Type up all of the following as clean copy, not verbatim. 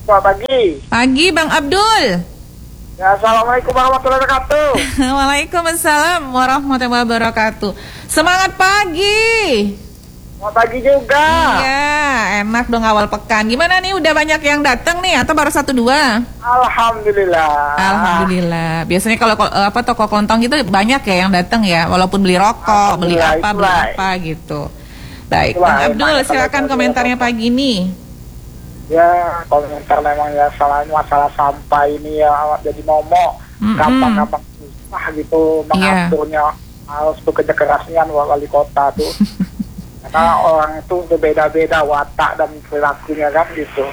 Selamat pagi. Pagi Bang Abdul. Ya, assalamualaikum warahmatullahi wabarakatuh. Waalaikumsalam warahmatullahi wabarakatuh. Semangat pagi. Selamat pagi juga. Iya, enak dong awal pekan. Gimana nih, udah banyak yang datang nih atau baru 1-2? Alhamdulillah. Alhamdulillah. Biasanya kalau toko kelontong gitu banyak ya yang datang ya, walaupun beli rokok, beli apa gitu. Baik, Bang Abdul, silakan komentarnya pagi ini. Ya, komentar memang ya masalah sampah ini ya jadi momok, gampang-gampang susah gitu mengaturnya, harus bekerja kerasnya wali kota tuh. Karena orang itu berbeda-beda watak dan perilakunya kan gitu.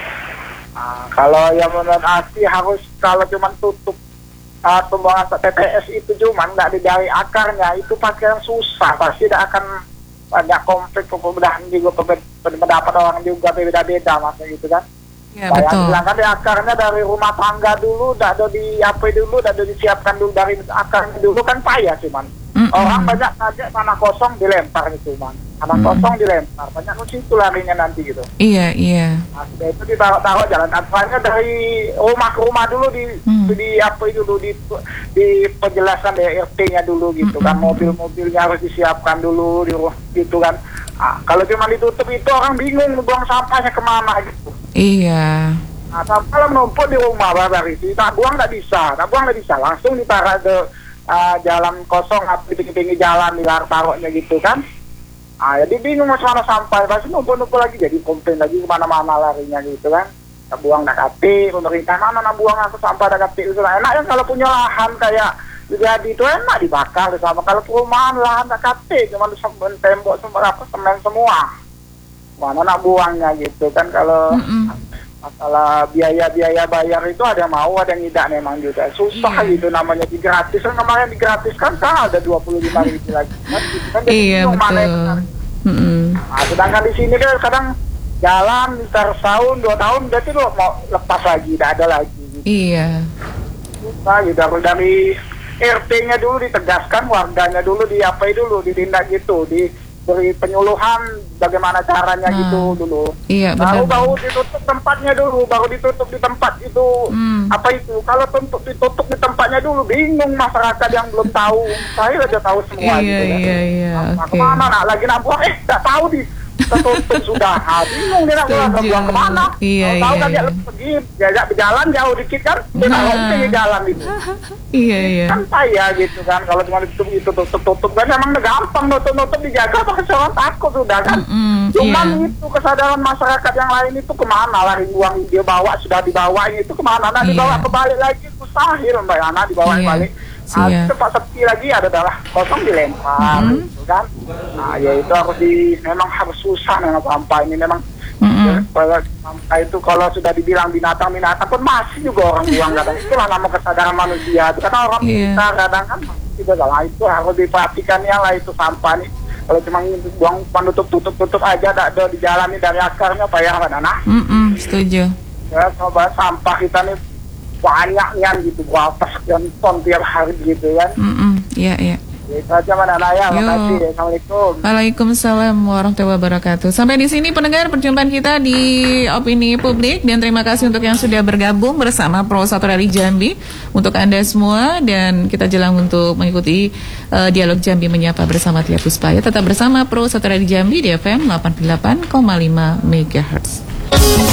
Nah, kalau yang menurut Asi harus kalau cuma tutup pembuangan TPS itu cuma nggak dari akarnya, itu pasti yang susah, pasti tidak akan banyak konflik, kemudahan juga pendapat orang juga beda-beda maksudnya gitu kan. Ya, betul. Bilang kan di akarnya dari rumah tangga dulu, tidak ada di apa dulu, tidak ada disiapkan dulu dari akarnya dulu kan payah cuman. Orang banyak saja tanah kosong dilempar gitu man. Tanah kosong dilempar, banyak ke situ larinya nanti gitu. Iya. Nah, itu ditaruh jalan asalnya dari rumah ke rumah dulu di apa itu dulu di penjelasan dari RT-nya dulu gitu kan, mobil-mobilnya harus disiapkan dulu gitu kan. Nah, kalau cuma ditutup itu orang bingung buang sampahnya kemana gitu. Iya. Nah, sampah menumpuk di rumah babar itu, tak buang nggak bisa, langsung ditaruh ke jalan kosong atau di pinggir jalan taruhnya gitu kan. Ah, jadi bingung mau mana sampai, pasti numpuk-numpuk lagi, jadi komplain lagi kemana-mana larinya gitu kan. Tak buang nak kati, pemerintah mana nak buang aku sampah nak kati itu enak kan kalau punya lahan kayak jadi itu enak dibakar sama. Kalau perumahan lahan nak kati cuma tembok semen semua, mana nak buangnya gitu kan. Kalau masalah biaya bayar itu ada yang mau ada yang tidak memang juga susah gitu, namanya digratis kan, kemarin digratiskan kan ada 25.000 lagi kan, gitu kan. Iya betul. Nah, sedangkan di sini kan kadang jalan sekitar tahun 2 tahun berarti lo mau lepas lagi, tidak ada lagi gitu. Iya. Susah gitu, harus dari RT-nya dulu ditegaskan, warganya dulu diapai dulu, ditindak gitu, diberi penyuluhan bagaimana caranya gitu dulu. Iya, baru ditutup tempatnya dulu, baru ditutup di tempat itu apa itu. Kalau ditutup di tempatnya dulu bingung masyarakat yang belum tahu. Saya udah tahu semua gitu kan. Iya. Nah, kemana nak lagi nak buang? Nggak tahu tertutup sudah. Bingung dia nak buang kemana? Tahu kan dia pergi jalan jauh dikit kan, dia pergi jalan itu. Iya. Kan payah gitu kan, kalau cuma tutup kan memang gampang nutup dijaga, pakai orang takut sudah kan. Cuman itu kesadaran masyarakat yang lain itu kemana lari uang dia bawa, sudah dibawa itu kemana? Nah dibawa kebalik lagi mustahil Mbak Yana dibawa balik. Tempat sepi lagi adalah kosong dilempar gitu kan. Nah ya itu memang harus susah memang sampah ini memang. Kalau sampah itu kalau sudah dibilang binatang pun masih juga orang buang kadang. Itulah nama kesadaran manusia. Karena orang kita kadang kan tidak salah, itu harus diperhatikannya lah itu sampah nih. Kalau cuma buang tutup aja ada dijalani dari akarnya payah mana. Setuju. Ya coba sampah kita nih banyaknya gitu, berapa sekian ton tiap hari gitu kan. Iya. Ya, itu aja Mbak Naya. Makasih. Assalamualaikum. Waalaikumsalam warahmatullahi wabarakatuh. Sampai di sini pendengar perjumpaan kita di Opini Publik, dan terima kasih untuk yang sudah bergabung bersama Pro 1 dari Jambi untuk Anda semua, dan kita jelang untuk mengikuti dialog Jambi Menyapa bersama Tia Puspaya. Tetap bersama Pro 1 dari Jambi di FM 88,5 MHz.